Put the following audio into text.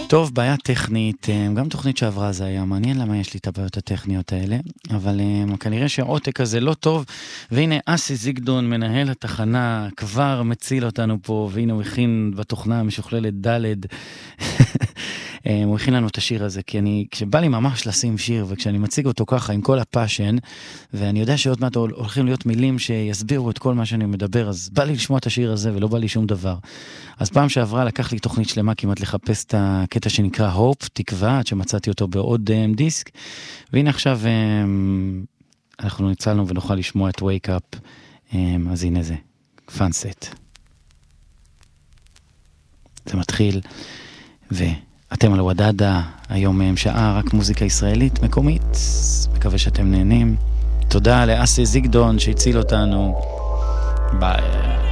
טוב, בעיה טכנית, גם תוכנית שעברה זה היה מעניין למה יש לי את הבעיות הטכניות האלה, אבל כנראה שהעותק הזה לא טוב, והנה אסי זיגדון, מנהל התחנה, כבר מציל אותנו פה, והנה הוא הכין בתוכנה המשוכללת ד' הוא הכין לנו את השיר הזה, כי כשבא לי ממש לשים שיר, וכשאני מציג אותו ככה עם כל הפאשן, ואני יודע שעוד מעט הולכים להיות מילים שיסבירו את כל מה שאני מדבר, אז בא לי לשמוע את השיר הזה ולא בא לי שום דבר. אז פעם שעברה לקח לי תוכנית שלמה כמעט לחפש את הקטע שנקרא הופ, תקווה, עד שמצאתי אותו בעוד דיסק, והנה עכשיו אנחנו ניצלנו ונוכל לשמוע את Wake Up, אז הנה זה, פאנסט. זה מתחיל, ואתם על וודדה, היום שעה רק מוזיקה ישראלית מקומית, מקווה שאתם נהנים. תודה לאסי זיגדון שהציל אותנו, ביי.